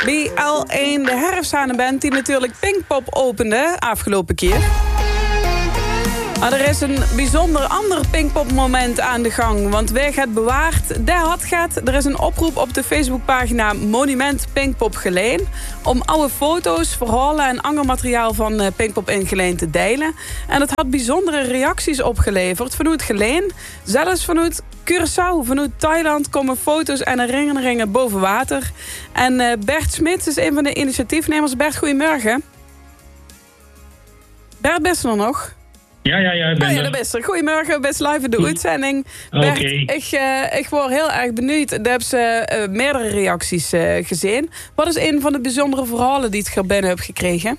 Bij L1 de herfsthanenband die natuurlijk Pinkpop opende afgelopen keer. Maar er is een bijzonder ander Pinkpop-moment aan de gang. Want Weg het bewaard, de had gaat. Er is een oproep op de Facebookpagina Monument Pinkpop Geleen om oude foto's, verhalen en ander materiaal van Pinkpop in Geleen te delen. En het had bijzondere reacties opgeleverd. Vanuit Geleen, zelfs vanuit Curaçao, vanuit Thailand komen foto's en herinneringen boven water. En Bert Smits is een van de initiatiefnemers. Bert, goedemorgen. Bert, best er nog? Ja, dat is er. Goedemorgen, best live in de uitzending. Bert, ik word heel erg benieuwd. Daar hebben ze meerdere reacties gezien. Wat is een van de bijzondere verhalen die ik binnen heb gekregen?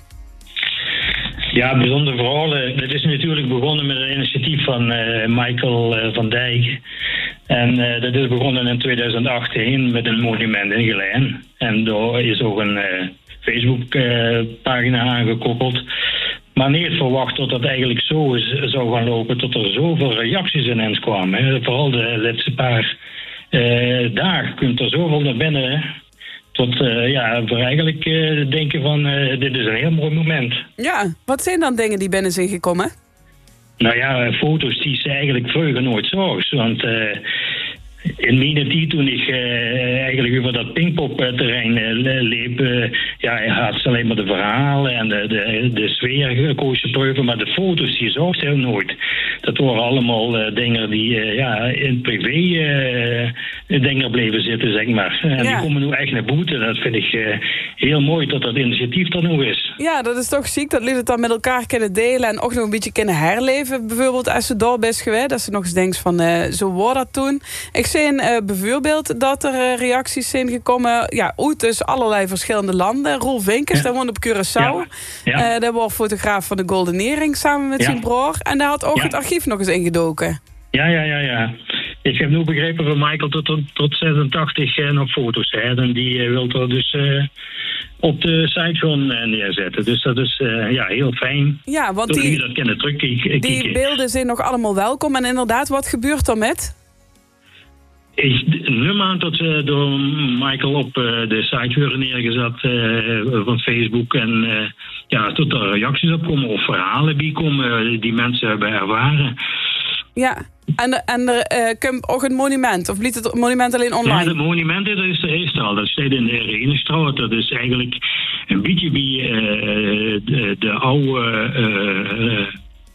Ja, bijzondere verhalen. Het is natuurlijk begonnen met een initiatief van Michael van Dijk. En dat is begonnen in 2018 met een monument in Geleen. En daar is ook een Facebook-pagina aangekoppeld. Maar niet verwacht dat dat eigenlijk zo zou gaan lopen, tot er zoveel reacties ineens kwamen. Hè. Vooral de laatste paar dagen komt er zoveel naar binnen. Tot we eigenlijk denken van, dit is een heel mooi moment. Ja, wat zijn dan dingen die binnen zijn gekomen? Nou ja, foto's die ze eigenlijk vroeger nooit zag. Want in mijn tijd, toen ik eigenlijk over dat Pinkpop-terrein liep, had ze alleen maar de verhalen en de sfeer koos je terug, maar de foto's die zag ze heel nooit. Dat waren allemaal dingen die in privé dingen bleven zitten, zeg maar. En die komen nu echt naar buiten. Dat vind ik heel mooi dat dat initiatief er nu is. Ja, dat is toch ziek. Dat jullie het dan met elkaar kunnen delen en ook nog een beetje kunnen herleven. Bijvoorbeeld als ze door best geweest, dat ze nog eens denkt van zo wordt dat toen. Ik zie bijvoorbeeld dat er reacties zijn gekomen uit dus allerlei verschillende landen. Roel Vinkers, daar woont op Curaçao. Ja. Daar was fotograaf van de Golden Earring samen met zijn broer. En daar had ook het archief nog eens ingedoken. Ja. Ik heb nu begrepen van Michael tot 86 nog foto's. Hè, en die wil er dus op de site gewoon neerzetten. Dus dat is heel fijn. Ja, want dat dat kunnen terugkijken. Die beelden zijn nog allemaal welkom. En inderdaad, wat gebeurt er met? Ik neem aan dat ze door Michael op de site worden neergezet van Facebook. En tot er reacties op komen of verhalen die komen die mensen hebben ervaren. Ja, en er komt ook een monument? Of liet het monument alleen online? Ja, het monument dat is er eerst al. Dat staat in de Renestraat. Dat is eigenlijk een beetje bij de oude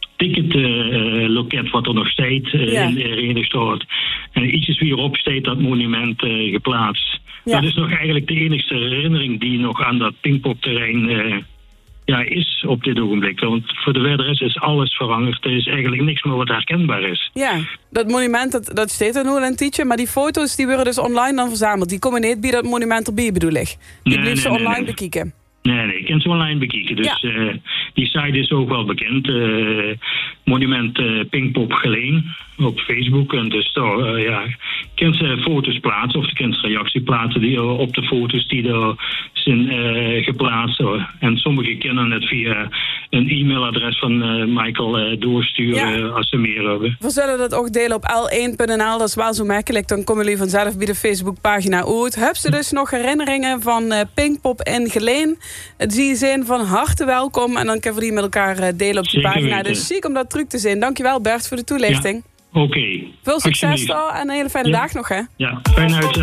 ticketloket wat er nog staat in de Renestraat. En ietsjes weer op staat dat monument geplaatst. Ja. Dat is nog eigenlijk de enige herinnering die nog aan dat Pinkpop-terrein is op dit ogenblik. Want voor de rest is alles veranderd. Er is eigenlijk niks meer wat herkenbaar is. Ja, dat monument, dat staat er nu een tijdje. Maar die foto's die worden dus online dan verzameld. Die komen niet bij dat monument erbij, bedoel ik. Die blijven ze online bekijken. Nee, ik kan ze online bekijken. Dus die site is ook wel bekend. Monument Pinkpop Geleen op Facebook. En dus je kunt ze foto's plaatsen of je kunt reactie plaatsen die op de foto's die er zijn geplaatst. En sommigen kunnen het via een e-mailadres van Michael doorsturen als ze meer hebben. We zullen dat ook delen op l1.nl. Dat is wel zo makkelijk. Dan komen jullie vanzelf bij de Facebookpagina uit. Heb ze dus nog herinneringen van Pinkpop in Geleen? Die zijn van harte welkom. En dan kunnen we die met elkaar delen op die pagina. Weten. Dus ziek om dat terug te zien. Dankjewel Bert voor de toelichting. Ja. Oké. Veel succes dan en een hele fijne dag nog, hè? Ja, fijne uitzending.